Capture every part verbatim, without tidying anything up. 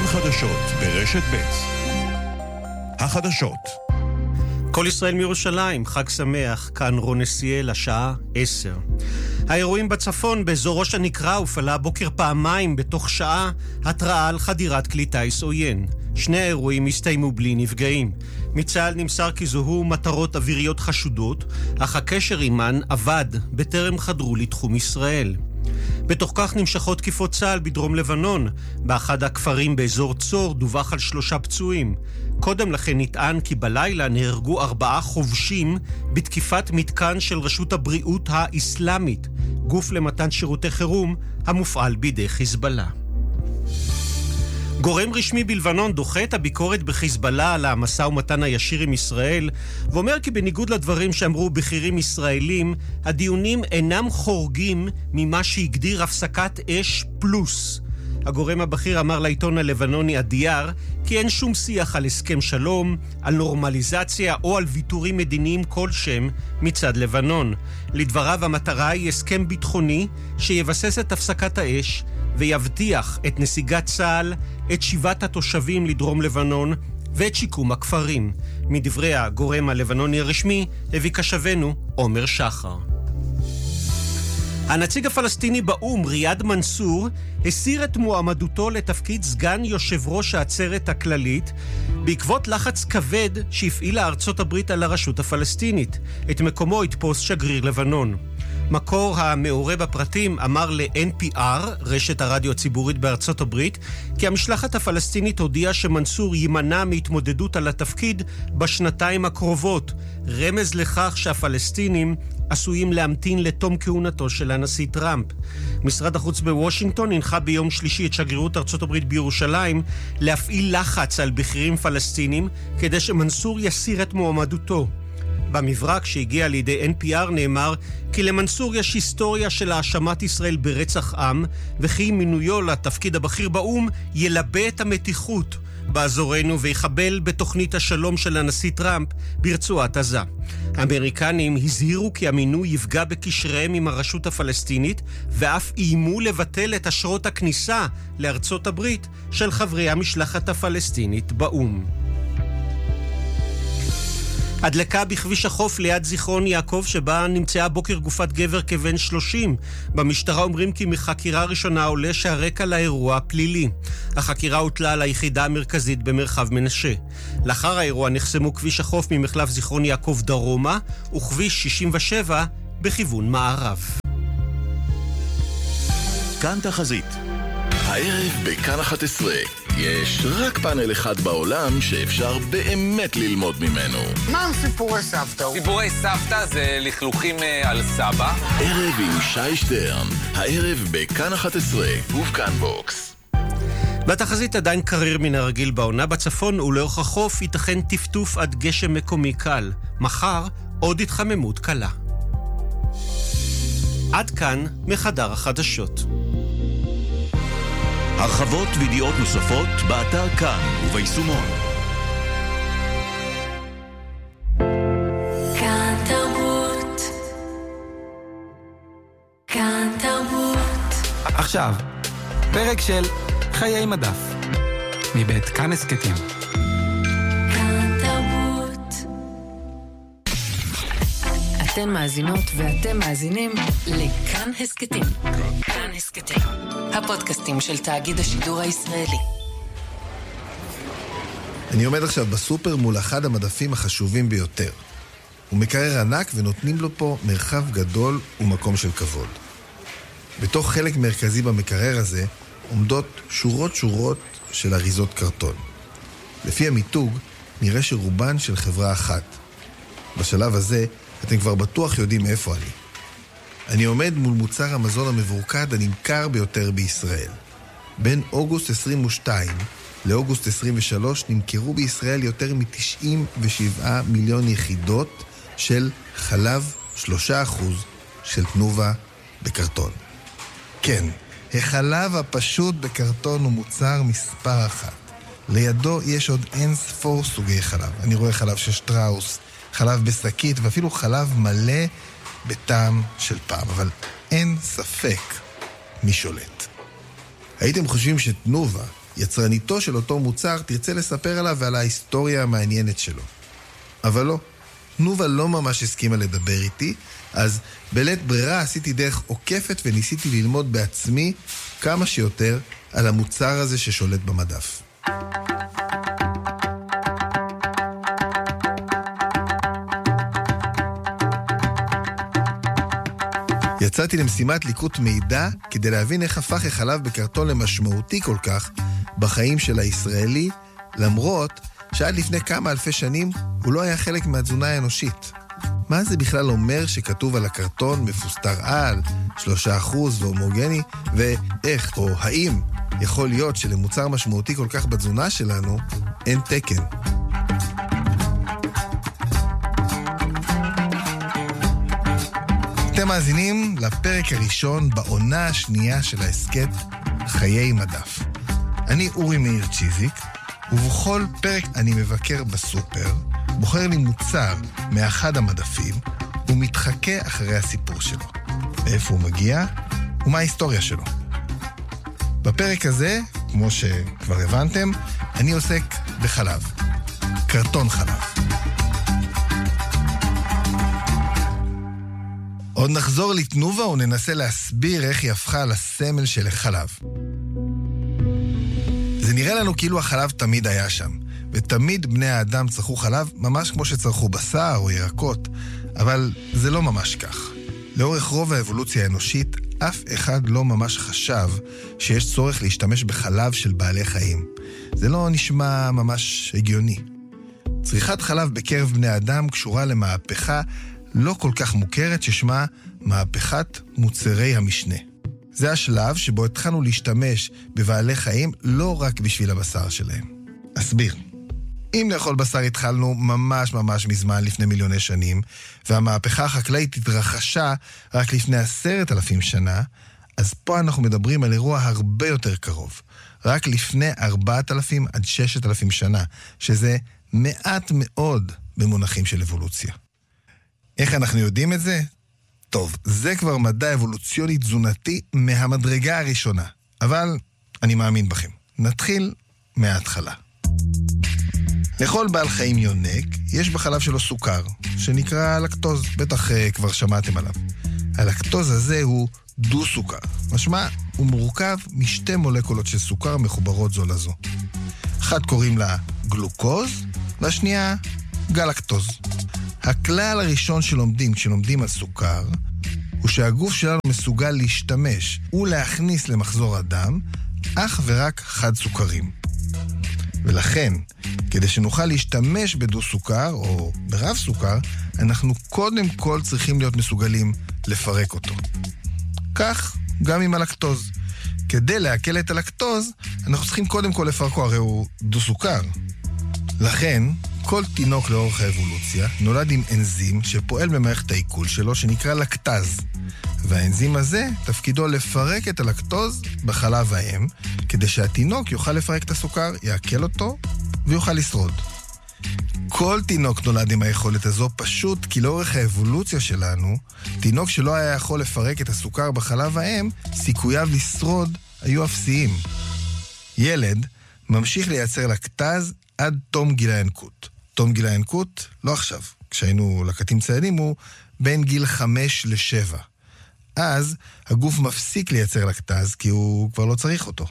כאן חדשות ברשת ב'. החדשות. כל ישראל מירושלים, חג שמח, כאן רון נסיאל, השעה עשר. האירועים בצפון באזור ראש הנקרה הופעלה בוקר פעמיים בתוך שעה התראה על חדירת כלי טיס עוין. שני האירועים הסתיימו בלי נפגעים. מצה"ל נמסר כי זוהו מטרות אוויריות חשודות, אך הקשר עימן עבד בטרם חדרו לתחום ישראל. בתוך כך נמשכות תקיפות צה"ל בדרום לבנון. באחד הכפרים באזור צור דווח על שלושה פצועים. קודם לכן נטען כי בלילה נהרגו ארבעה חובשים בתקיפת מתקן של רשות הבריאות האסלאמית, גוף למתן שירותי חירום המופעל בידי חיזבאללה. גורם רשמי בלבנון דוחה את הביקורת בחיזבאללה על המשא ומתן הישיר עם ישראל, ואומר כי בניגוד לדברים שאמרו בכירים ישראלים, הדיונים אינם חורגים ממה שהגדיר הפסקת אש פלוס. הגורם הבכיר אמר לעיתון הלבנוני הדייר כי אין שום שיח על הסכם שלום, על נורמליזציה או על ויתורים מדיניים כלשהם מצד לבנון. לדבריו המטרה היא הסכם ביטחוני שיבסס את הפסקת האש ויבטיח את נסיגת צה"ל, את שיבת התושבים לדרום לבנון ואת שיקום הכפרים. מדברי הגורם הלבנוני הרשמי הביא קשבנו עומר שחר. הנציג הפלסטיני באום, ריאד מנסור, הסיר את מועמדותו לתפקיד סגן יושב ראש העצרת הכללית בעקבות לחץ כבד שהפעילה ארצות הברית על הרשות הפלסטינית. את מקומו יתפוס שגריר לבנון. מקור המעורה בפרטים אמר ל-אן פי אר, רשת הרדיו הציבורית בארצות הברית, כי המשלחת הפלסטינית הודיעה שמנסור יימנע מהתמודדות על התפקיד בשנתיים הקרובות, רמז לכך שהפלסטינים עשויים להמתין לתום כהונתו של הנשיא טראמפ. משרד החוץ בוושינגטון הנחה ביום שלישי את שגרירות ארצות הברית בירושלים להפעיל לחץ על בכירים פלסטינים כדי שמנסור יסיר את מועמדותו. במברק שהגיע לידי אן פי אר נאמר כי למנסור יש היסטוריה של האשמת ישראל ברצח עם, וכי מינויו לתפקיד הבכיר באום ילבה את המתיחות באזורנו ויחבל בתוכנית השלום של הנשיא טראמפ ברצועת עזה. האמריקנים הזהירו כי המינוי יפגע בקשריהם עם הרשות הפלסטינית, ואף איימו לבטל את אשרות הכניסה לארצות הברית של חברי המשלחת הפלסטינית באום. הדלקה בכביש החוף ליד זיכרון יעקב שבה נמצאה בוקר גופת גבר כבן שלושים. במשטרה אומרים כי מחקירה ראשונה עולה שהרקע לאירוע פלילי. החקירה הוטלה על היחידה המרכזית במרחב מנשה. לאחר האירוע נחסמו כביש החוף ממחלף זיכרון יעקב דרומה וכביש שישים ושבע בכיוון מערב. כאן תחזית. הערב בכאן אחת עשרה יש רק פאנל אחד בעולם שאפשר באמת ללמוד ממנו. מה סיפורי סבתא? סיפורי סבתא זה לכלוכים על סבא. ערב עם שי שטרן, הערב בכאן אחת עשרה ובכאן בוקס. בתחזית עדיין קריר מן הרגיל בעונה. בצפון ולאורך החוף ייתכן טפטוף עד גשם מקומי קל. מחר עוד התחממות קלה. עד כאן מחדר החדשות. הרחבות וידיעות נוספות באתר כאן וביישומון. כאן תרבות. כאן תרבות. עכשיו, פרק של חיי מדף מבית כאן הסקטים. כאן תרבות. אתן מאזינות ואתם מאזינים לכאן הסקטים. כאן הסקטים. הפודקאסטים של תאגיד השידור הישראלי. אני עומד עכשיו בסופר מול אחד המדפים החשובים ביותר. הוא מקרר ענק ונותנים לו פה מרחב גדול ומקום של כבוד. בתוך חלק מרכזי במקרר הזה עומדות שורות שורות של אריזות קרטון. לפי המיתוג נראה שרובן של חברה אחת. בשלב הזה אתם כבר בטוח יודעים איפה אני. אני עומד מול מוצר המזון המבורקד הנמכר ביותר בישראל. בין אוגוסט עשרים ושתיים לאוגוסט עשרים ושלוש נמכרו בישראל יותר מ-תשעים ושבעה מיליון יחידות של חלב שלושה אחוז של תנובה בקרטון. כן, החלב הפשוט בקרטון הוא מוצר מספר אחת. לידו יש עוד אין ספור סוגי חלב. אני רואה חלב של שטראוס, חלב בשקית ואפילו חלב מלא בטעם של פעם, אבל אין ספק מי שולט. הייתם חושבים שתנובה יצרניתו של אותו מוצר תרצה לספר עליו ועל ההיסטוריה המעניינת שלו. אבל לא, תנובה לא ממש הסכימה לדבר איתי, אז בלית ברירה עשיתי דרך עוקפת וניסיתי ללמוד בעצמי כמה שיותר על המוצר הזה ששולט במדף. יצאתי למשימת ליקוט מידע כדי להבין איך הפך החלב בקרטון למשמעותי כל כך בחיים של הישראלי, למרות שעד לפני כמה אלפי שנים הוא לא היה חלק מהתזונה האנושית. מה זה בכלל אומר שכתוב על הקרטון מפוסטר על, שלושה אחוז והומוגני, ואיך או האם יכול להיות שלמוצר משמעותי כל כך בתזונה שלנו אין תקן? אתם מאזינים לפרק הראשון בעונה השנייה של ההסקט חיי מדף. אני אורי מאיר צ'יזיק, ובכל פרק אני מבקר בסופר, בוחר לי מוצר מאחד המדפים, ומתחכה אחרי הסיפור שלו. מאיפה הוא מגיע, ומה ההיסטוריה שלו. בפרק הזה, כמו שכבר הבנתם, אני עוסק בחלב. קרטון חלב. עוד נחזור לתנובה וננסה להסביר איך היא הפכה לסמל של החלב. זה נראה לנו כאילו החלב תמיד היה שם, ותמיד בני האדם צרכו חלב ממש כמו שצרכו בשר או ירקות, אבל זה לא ממש כך. לאורך רוב האבולוציה האנושית, אף אחד לא ממש חשב שיש צורך להשתמש בחלב של בעלי חיים. זה לא נשמע ממש הגיוני. צריכת חלב בקרב בני האדם קשורה למהפכה לא כל כך מוכרת ששמה מהפכת מוצרי המשנה. זה השלב שבו התחלנו להשתמש בבעלי חיים לא רק בשביל הבשר שלהם. אסביר. אם לאכול בשר התחלנו ממש ממש מזמן לפני מיליוני שנים, והמהפכה החקלאית התרחשה רק לפני עשרת אלפים שנה, אז פה אנחנו מדברים על אירוע הרבה יותר קרוב. רק לפני ארבעת אלפים עד ששת אלפים שנה, שזה מעט מאוד במונחים של אבולוציה. איך אנחנו יודעים את זה? טוב, זה כבר מדע אבולוציוני תזונתי מהמדרגה הראשונה. אבל אני מאמין בכם. נתחיל מההתחלה. לכל בעל חיים יונק יש בחלב שלו סוכר, שנקרא לקטוז. בטח uh, כבר שמעתם עליו. הלקטוז הזה הוא דו סוכר. משמע, הוא מורכב משתי מולקולות של סוכר מחוברות זו לזו. אחת קוראים לה גלוקוז, והשנייה גלקטוז. הכלל הראשון שלומדים כשלומדים על סוכר, הוא שהגוף שלנו מסוגל להשתמש ולהכניס למחזור הדם אך ורק חד סוכרים. ולכן, כדי שנוכל להשתמש בדו סוכר או ברב סוכר, אנחנו קודם כל צריכים להיות מסוגלים לפרק אותו. כך גם עם הלקטוז. כדי להקל את הלקטוז, אנחנו צריכים קודם כל לפרקו, הרי הוא דו סוכר. לכן, כל תינוק לאורך האבולוציה נולד עם אנזים שפועל במערכת העיכול שלו שנקרא לקטז. והאנזים הזה תפקידו לפרק את הלקטוז בחלב האם, כדי שהתינוק יוכל לפרק את הסוכר, יעכל אותו ויוכל לשרוד. כל תינוק נולד עם היכולת הזו פשוט כי לאורך האבולוציה שלנו, תינוק שלא היה יכול לפרק את הסוכר בחלב האם, סיכוייו לשרוד היו אפסיים. ילד ממשיך לייצר לקטז עד תום גיל הינקות. תום גיל הינקות, לא עכשיו. כשהיינו לקטים ציידים הוא בין גיל חמש לשבע. אז הגוף מפסיק לייצר לקטז כי הוא כבר לא צריך אותו.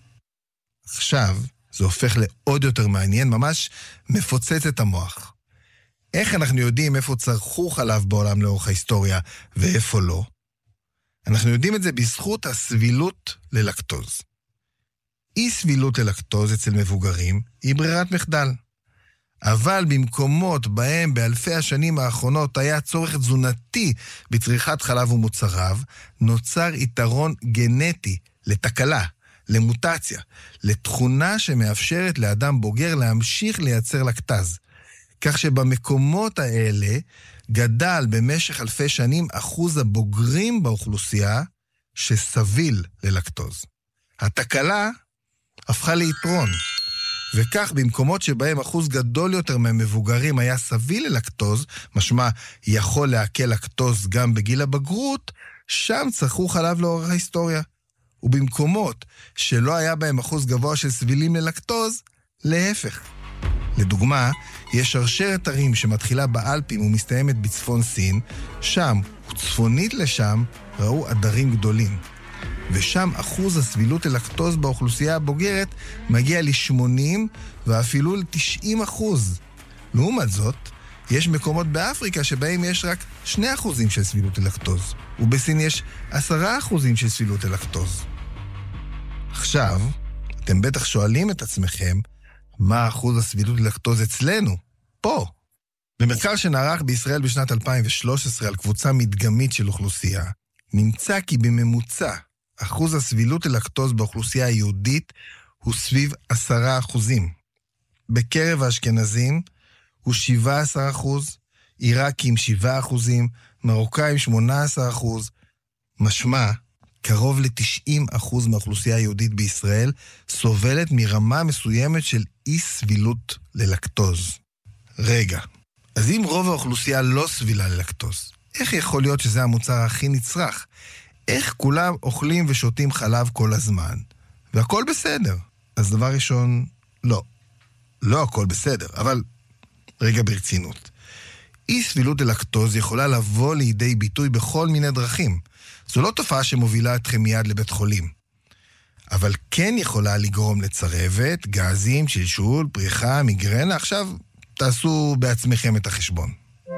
עכשיו זה הופך לעוד יותר מעניין, ממש מפוצץ את המוח. איך אנחנו יודעים איפה צרכו חלב בעולם לאורך ההיסטוריה ואיפה לא? אנחנו יודעים את זה בזכות הסבילות ללקטוז. אי סבילות ללקטוז אצל מבוגרים היא ברירת מחדל. אבל במקומות בהם באלפי השנים האחרונות היה צורך תזונתי בצריכת חלב ומוצריו, נוצר יתרון גנטי לתקלה, למוטציה, לתכונה שמאפשרת לאדם בוגר להמשיך לייצר לקטז. כך שבמקומות האלה גדל במשך אלפי שנים אחוז הבוגרים באוכלוסייה שסביל ללקטוז. התקלה הפכה ליתרון. וכך במקומות שבהם אחוז גדול יותר מהמבוגרים היה סביל ללקטוז, משמע יכול להקל לקטוז גם בגיל הבגרות, שם צרכו חלב לאורך ההיסטוריה. ובמקומות שלא היה בהם אחוז גבוה של סבילים ללקטוז, להפך. לדוגמה, יש שרשרת ערים שמתחילה באלפים ומסתיימת בצפון סין, שם וצפונית לשם ראו עדרים גדולים. ושם אחוז הסבילות ללקטוז באוכלוסייה הבוגרת מגיע ל-שמונים ואפילו ל-תשעים אחוז. לעומת זאת, יש מקומות באפריקה שבהם יש רק שני אחוזים של סבילות ללקטוז, ובסין יש עשרה אחוזים של סבילות ללקטוז. עכשיו, אתם בטח שואלים את עצמכם, מה אחוז הסבילות ללקטוז אצלנו? פה. במחקר שנערך בישראל בשנת אלפיים ושלוש עשרה על קבוצה מדגמית של אוכלוסייה, נמצא כי בממוצע אחוז הסבילות ללקטוז באוכלוסייה היהודית הוא סביב עשרה אחוזים. בקרב האשכנזים הוא שבעה עשר אחוז, עיראקים שבעה אחוזים, מרוקאים שמונה עשר אחוז. משמע, קרוב ל-תשעים אחוז מהאוכלוסייה היהודית בישראל סובלת מרמה מסוימת של אי סבילות ללקטוז. רגע, אז אם רוב האוכלוסייה לא סבילה ללקטוז, איך יכול להיות שזה המוצר הכי נצרך? איך כולם אוכלים ושותים חלב כל הזמן? והכל בסדר. אז דבר ראשון, לא. לא הכל בסדר, אבל רגע ברצינות. אי סבילות ללקטוז יכולה לבוא לידי ביטוי בכל מיני דרכים. זו לא תופעה שמובילה אתכם מיד לבית חולים. אבל כן יכולה לגרום לצרבת, גזים, שלשול, פריחה, מיגרנה. עכשיו תעשו בעצמכם את החשבון.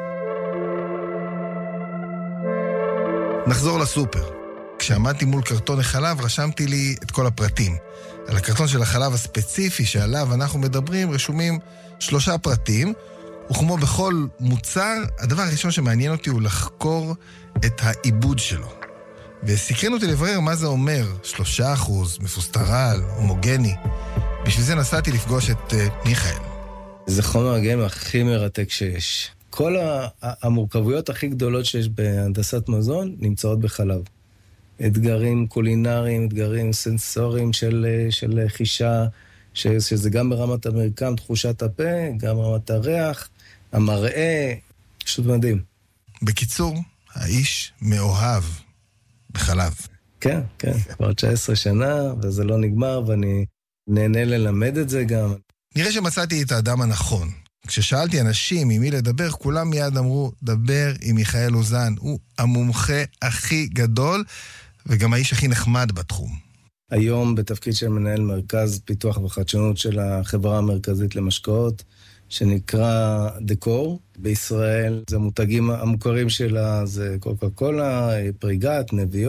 נחזור לסופר. כשעמדתי מול קרטון החלב, רשמתי לי את כל הפרטים. על הקרטון של החלב הספציפי שעליו אנחנו מדברים, רשומים שלושה פרטים, וכמו בכל מוצר, הדבר הראשון שמעניין אותי הוא לחקור את העיבוד שלו. וסקרן אותי לברר מה זה אומר, שלושה אחוז, מפוסטרל, הומוגני. בשביל זה נסעתי לפגוש את uh, מיכאל. זה חומר הגלם הכי מרתק שיש. כל המורכבויות הכי גדולות שיש בהנדסת מזון נמצאות בחלב. אתגרים קולינריים, אתגרים סנסוריים של, של חישה, שזה גם ברמת המרקם, תחושת הפה, גם ברמת הריח, המראה, פשוט מדהים. בקיצור, האיש מאוהב בחלב. כן, כן, כבר תשע עשרה שנה, וזה לא נגמר, ואני נהנה ללמד את זה גם. נראה שמצאתי את האדם הנכון. כששאלתי אנשים עם מי לדבר, כולם מיד אמרו, דבר עם מיכאל אוזן. הוא המומחה הכי גדול, וגם האיש הכי נחמד בתחום. היום בתפקיד של מנהל מרכז פיתוח וחדשנות של החברה המרכזית למשקאות, שנקרא דקור. בישראל זה המותגים המוכרים שלה, זה קוקה קולה, פריגת, נביאות.